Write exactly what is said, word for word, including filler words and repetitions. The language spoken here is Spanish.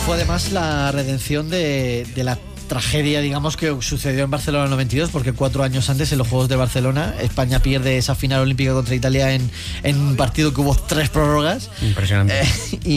fue además la redención de, de la tragedia, digamos, que sucedió en Barcelona en el noventa y dos, porque cuatro años antes, en los Juegos de Barcelona, España pierde esa final olímpica contra Italia en, en un partido que hubo tres prórrogas. Impresionante. Eh, y